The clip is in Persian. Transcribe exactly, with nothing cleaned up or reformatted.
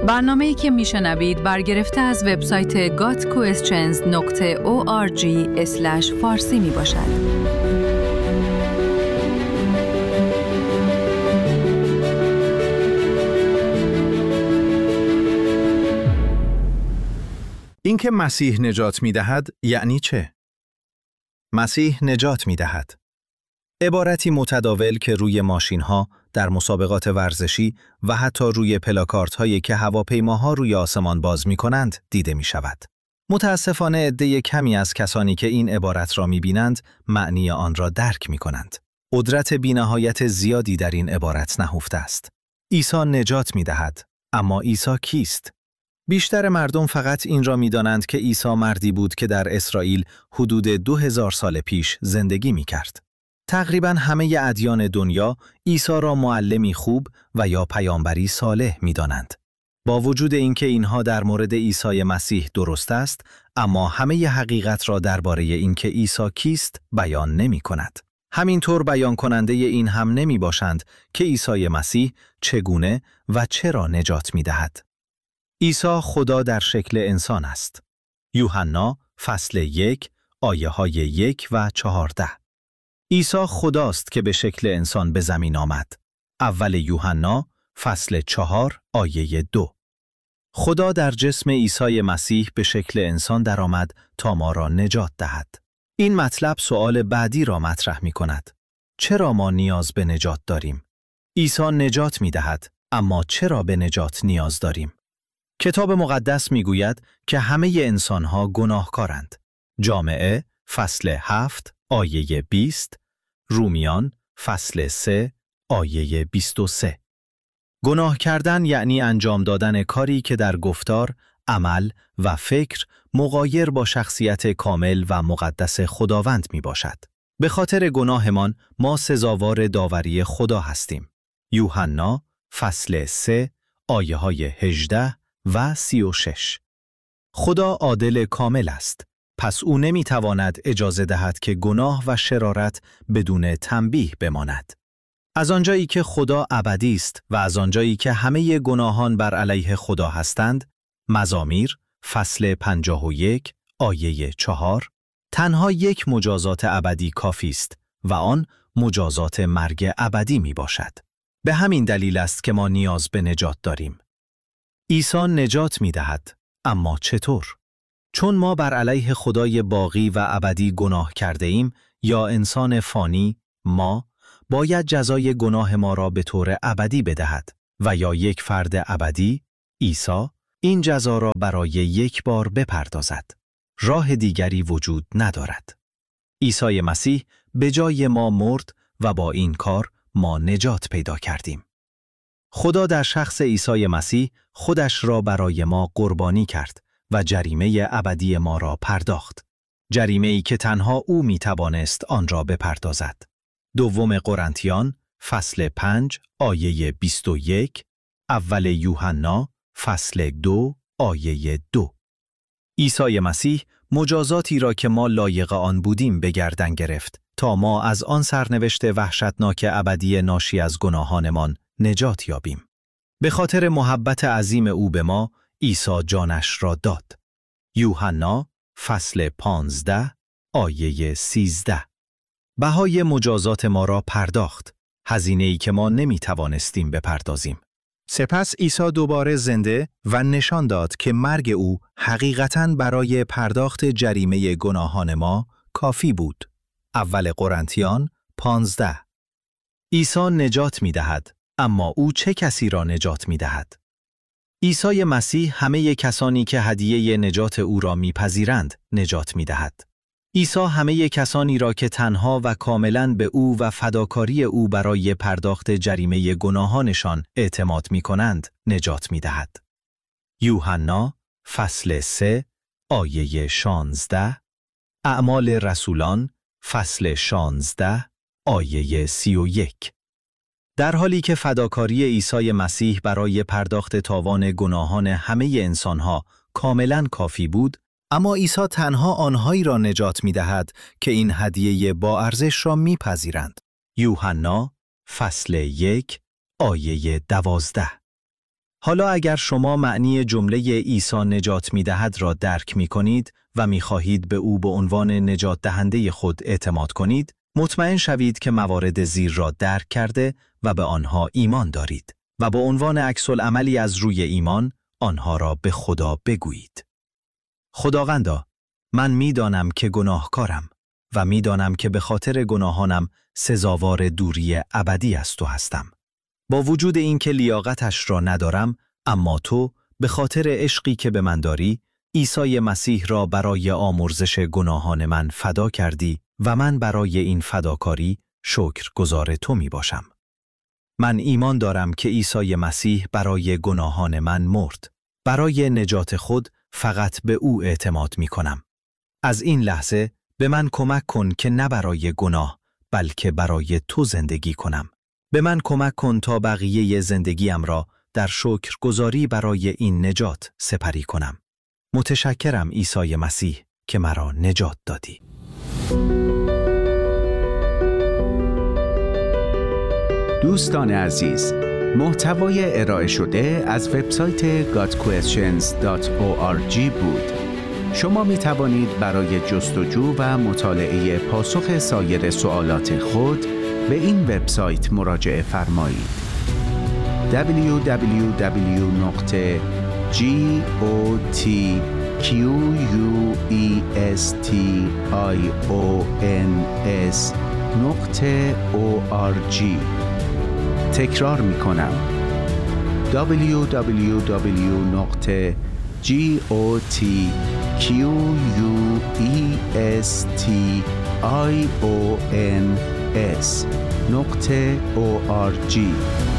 برنامه‌ای که میشنوید برگرفته از وبسایت گات کوئسچنز دات او آر جی اسلش فارسی می باشد. اینکه مسیح نجات می‌دهد یعنی چه؟ مسیح نجات می‌دهد. عبارتی متداول که روی ماشین‌ها، در مسابقات ورزشی و حتی روی پلاکاردهایی که هواپیماها روی آسمان باز می‌کنند دیده می‌شود. متأسفانه عده کمی از کسانی که این عبارت را می‌بینند معنی آن را درک می‌کنند. قدرت بی‌نهایت زیادی در این عبارت نهفته است. عیسی نجات می‌دهد، اما عیسی کیست؟ بیشتر مردم فقط این را می‌دانند که عیسی مردی بود که در اسرائیل حدود دو هزار سال پیش زندگی می‌کرد. تقریباً همه ادیان دنیا عیسی را معلمی خوب و یا پیامبری صالح می‌دانند. با وجود اینکه اینها در مورد عیسی مسیح درست است، اما همه حقیقت را درباره اینکه عیسی کیست بیان نمی‌کند. همینطور بیان کننده این هم نمی‌باشند که عیسی مسیح چگونه و چرا نجات می‌دهد. عیسی خدا در شکل انسان است. یوحنا فصل یک آیه های یک و چهارده. عیسی خداست که به شکل انسان به زمین آمد. اول یوحنا فصل چهار آیه دو. خدا در جسم عیسی مسیح به شکل انسان درآمد تا ما را نجات دهد. این مطلب سؤال بعدی را مطرح می کند. چرا ما نیاز به نجات داریم؟ عیسی نجات می دهد، اما چرا به نجات نیاز داریم؟ کتاب مقدس میگوید که همه انسانها گناهکارند. جامعه فصل هفت آیه بیست، رومیان فصل سه آیه بیست و سه. گناه کردن یعنی انجام دادن کاری که در گفتار، عمل و فکر مغایر با شخصیت کامل و مقدس خداوند می باشد. به خاطر گناهمان ما سزاوار داوری خدا هستیم. یوحنا فصل سه آیه های هجده و سی و شش. خدا عادل کامل است، پس او نمیتواند اجازه دهد که گناه و شرارت بدون تنبیه بماند. از آنجایی که خدا ابدی است و از آنجایی که همه گناهان بر علیه خدا هستند، مزامیر فصل پنجاه و یک آیه چهار، تنها یک مجازات ابدی کافی است و آن مجازات مرگ ابدی می باشد. به همین دلیل است که ما نیاز به نجات داریم. عیسی نجات می دهد، اما چطور؟ چون ما بر علیه خدای باقی و ابدی گناه کرده ایم یا انسان فانی، ما باید جزای گناه ما را به طور ابدی بدهد و یا یک فرد ابدی، عیسی، این جزا را برای یک بار بپردازد. راه دیگری وجود ندارد. عیسی مسیح به جای ما مرد و با این کار ما نجات پیدا کردیم. خدا در شخص عیسی مسیح خودش را برای ما قربانی کرد و جریمه ابدی ما را پرداخت. جریمه‌ای که تنها او می توانست آن را بپردازد. دوم قرنتیان فصل پنج آیه بیست و یک، اول یوحنا فصل دو آیه دو. عیسی مسیح مجازاتی را که ما لایق آن بودیم به گردن گرفت تا ما از آن سرنوشت وحشتناک ابدی ناشی از گناهانمان نجات یابیم. به خاطر محبت عظیم او به ما، عیسی جانش را داد. یوحنا فصل پانزده آیه سیزده. بهای مجازات ما را پرداخت، هزینه‌ای که ما نمی توانستیم بپردازیم. سپس عیسی دوباره زنده و نشان داد که مرگ او حقیقتاً برای پرداخت جریمه گناهان ما کافی بود. اول قرنتیان پانزده. عیسی نجات می دهد، اما او چه کسی را نجات می دهد؟ عیسی مسیح همه کسانی که هدیه نجات او را میپذیرند نجات می دهد. عیسی همه کسانی را که تنها و کاملاً به او و فداکاری او برای پرداخت جریمه گناهانشان اعتماد می کنند نجات می دهد. یوحنا فصل سه آیه شانزده، اعمال رسولان فصل شانزده آیه سی و یک. در حالی که فداکاری عیسی مسیح برای پرداخت تاوان گناهان همه انسانها کاملاً کافی بود، اما عیسی تنها آنهایی را نجات می دهد که این هدیه با ارزش را می پذیرند. یوحنا فصل یک آیه دوازده. حالا اگر شما معنی جمله عیسی نجات می‌دهد را درک می‌کنید و می‌خواهید به او به عنوان نجات دهنده خود اعتماد کنید، مطمئن شوید که موارد زیر را درک کرده و به آنها ایمان دارید و با عنوان عکس‌العملی از روی ایمان آنها را به خدا بگویید. خداوندا، من می‌دانم که گناهکارم و می‌دانم که به خاطر گناهانم سزاوار دوری ابدی از تو هستم. با وجود اینکه لیاقتش را ندارم، اما تو به خاطر عشقی که به من داری، عیسی مسیح را برای آمرزش گناهان من فدا کردی و من برای این فداکاری شکرگزار تو می باشم. من ایمان دارم که عیسی مسیح برای گناهان من مرد. برای نجات خود فقط به او اعتماد می کنم. از این لحظه به من کمک کن که نه برای گناه بلکه برای تو زندگی کنم. به من کمک کن تا بقیه زندگیم را در شکرگزاری برای این نجات سپری کنم. متشکرم عیسی مسیح که مرا نجات دادی. دوستان عزیز، محتوای ارائه شده از وبسایت گاد کوئسچنز دات او آر جی بود. شما می توانید برای جستجو و مطالعه پاسخ سایر سوالات خود به این وبسایت مراجعه فرمایید. دبلیو دبلیو دبلیو دات گادکوئسچنز دات او آر جی. تکرار می کنم دبلیو دبلیو دبلیو دات گادکوئسچنز دات او آر جی.